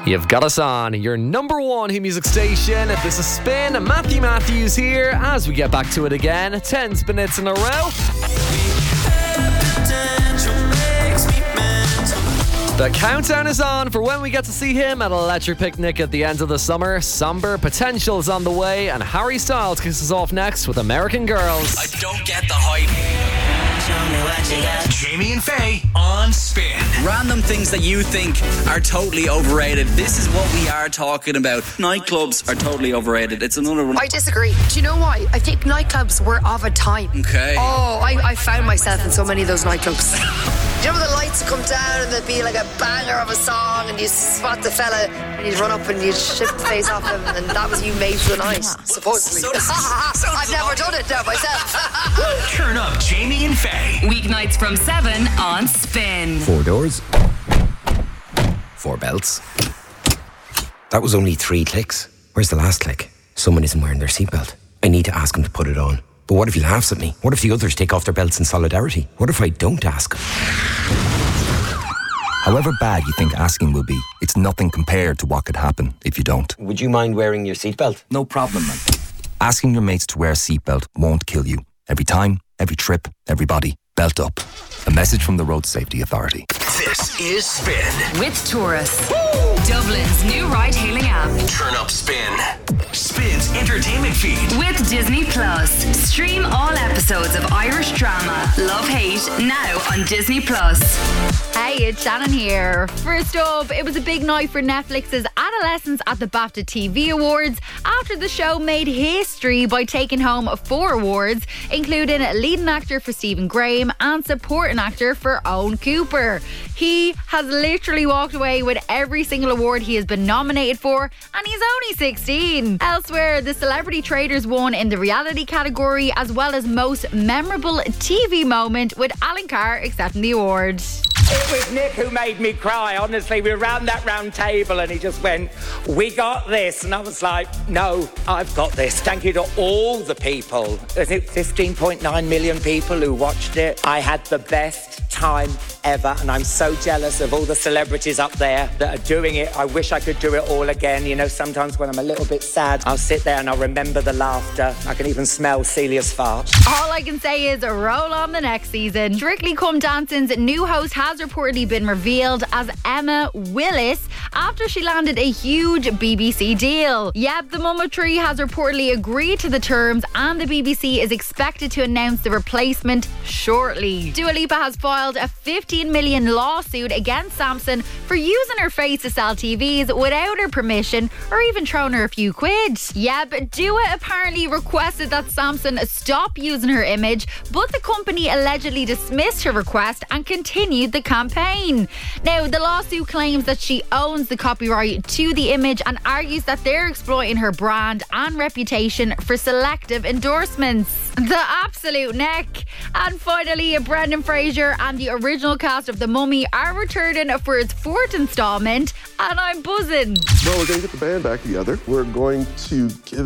You've got us on your number one hit music station. This is Spin. Matthew Matthews here as we get back to it again. 10 minutes in a row. The countdown is on for when we get to see him at Electric Picnic at the end of the summer. Somber Potential is on the way, and Harry Styles kicks us off next with American Girls. I don't get the hype. Jamie and Faye on Spin. Random things that you think are totally overrated. This is what we are talking about. Nightclubs are totally overrated. It's another one. I disagree. Do you know why? I think nightclubs were of a time. Okay. Oh, I found myself in so many of those nightclubs. Do you know when the lights come down and there'd be like a banger of a song and you spot the fella and you'd run up and you'd shift the face off him and that was you made for the night, supposedly. I've never done it now myself. Turn up Jamie and Faye. Weeknights from 7 on Spin. 4 doors. 4 belts. That was only 3 clicks. Where's the last click? Someone isn't wearing their seatbelt. I need to ask him to put it on. But what if he laughs at me? What if the others take off their belts in solidarity? What if I don't ask him? However bad you think asking will be, it's nothing compared to what could happen if you don't. Would you mind wearing your seatbelt? No problem, man. Asking your mates to wear a seatbelt won't kill you. Every time, every trip, everybody, belt up. A message from the Road Safety Authority. This is Spin. With Taurus. Dublin's new ride-hailing app. Turn up Spin. Spin's entertainment feed. With Disney Plus. Stream all episodes of Irish drama Love Hate now on Disney Plus. Hey, it's Shannon here. First up, it was a big night for Netflix's Adolescents at the BAFTA TV Awards after the show made history by taking home 4 awards, including leading actor for Stephen Graham and supporting actor for Owen Cooper. He has literally walked away with every single award he has been nominated for, and he's only 16. Elsewhere, the Celebrity Traders won in the reality category, as well as most memorable TV moment, with Alan Carr accepting the award. It was Nick who made me cry. Honestly, we were around that round table and he just went, "We got this." And I was like, "No, I've got this." Thank you to all the people. I think 15.9 million people who watched it. I had the best time ever, and I'm so jealous of all the celebrities up there that are doing it. I wish I could do it all again. You know, sometimes when I'm a little bit sad, I'll sit there and I'll remember the laughter. I can even smell Celia's fart. All I can say is roll on the next season. Strictly Come Dancing's new host has reportedly been revealed as Emma Willis after she landed a huge BBC deal. Yep, the Mummy has reportedly agreed to the terms, and the BBC is expected to announce the replacement shortly. Dua Lipa has filed a 15 million lawsuit against Samson for using her face to sell TVs without her permission or even throwing her a few quid. Yeah, but Dua apparently requested that Samson stop using her image, but the company allegedly dismissed her request and continued the campaign. Now, the lawsuit claims that she owns the copyright to the image and argues that they're exploiting her brand and reputation for selective endorsements. The absolute neck. And finally, Brendan Fraser and the original cast of The Mummy are returning for its 4th installment, and I'm buzzing. Well, we're going to get the band back together. We're going to give